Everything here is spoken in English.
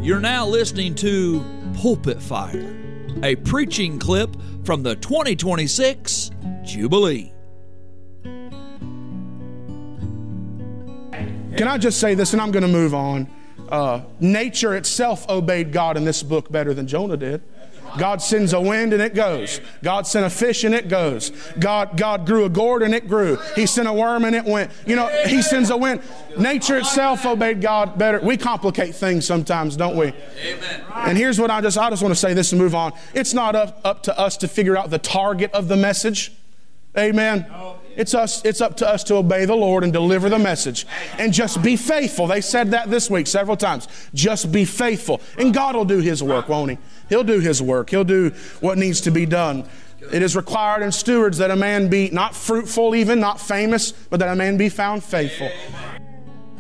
You're now listening to Pulpit Fire, a preaching clip from the 2026 Jubilee. Can I just say this, and I'm going to move on. Nature itself obeyed God in this book better than Jonah did. God sends a wind and it goes. God sent a fish and it goes. God grew a gourd and it grew. He sent a worm and it went. You know, He sends a wind. Nature itself obeyed God better. We complicate things sometimes, don't we? Amen. And here's what I just want to say this and move on. It's not up to us to figure out the target of the message. Amen. It's up to us to obey the Lord and deliver the message. And just be faithful. They said that this week several times. Just be faithful. And God will do His work, won't He? He'll do His work. He'll do what needs to be done. It is required in stewards that a man be not fruitful even, not famous, but that a man be found faithful.